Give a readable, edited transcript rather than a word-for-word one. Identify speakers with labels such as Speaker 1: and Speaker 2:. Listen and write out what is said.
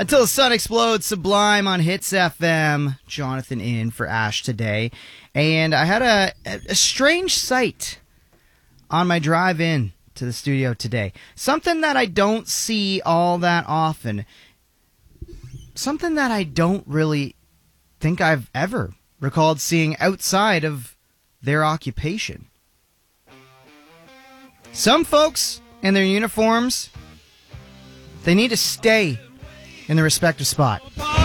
Speaker 1: Until the sun explodes, Sublime on Hits FM. Jonathan in for Ash today. And I had a strange sight on my drive in to the studio today. Something that I don't see all that often. Something that I don't really think I've ever recalled seeing outside of their occupation. Some folks in their uniforms, they need to stay in their respective spot.